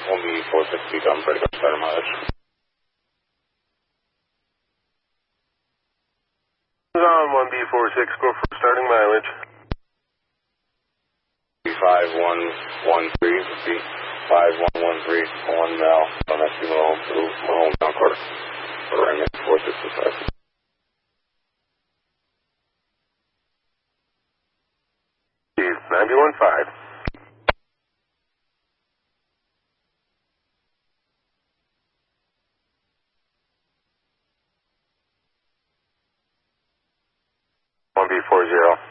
1B460, I'm ready to start mileage. On 1B46, go for starting mileage. 5113, 5113, 1 now, on that Malone to Malone down quarter. Ring at 465. Steve, 915. B40.